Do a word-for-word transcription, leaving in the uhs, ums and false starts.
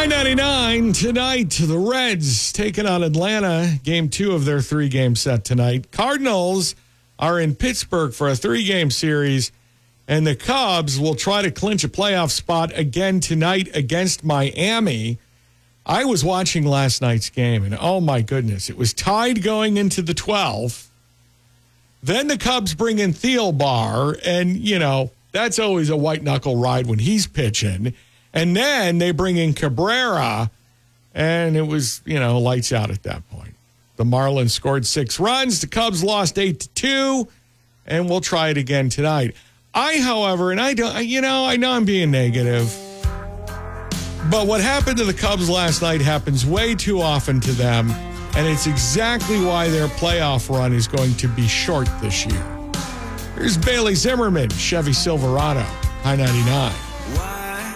High ninety-nine tonight. The Reds taking on Atlanta. Game two of their three-game set tonight. Cardinals are in Pittsburgh for a three-game series. And the Cubs will try to clinch a playoff spot again tonight against Miami. I was watching last night's game, and oh my goodness, it was tied going into the twelfth. Then the Cubs bring in Thielbar, and, you know, that's always a white-knuckle ride when he's pitching. And then they bring in Cabrera, and it was, you know, lights out at that point. The Marlins scored six runs. The Cubs lost eight to two, and we'll try it again tonight. I, however, and I don't, you know, I know I'm being negative, but what happened to the Cubs last night happens way too often to them, and it's exactly why their playoff run is going to be short this year. Here's Bailey Zimmerman, Chevy Silverado, High ninety-nine.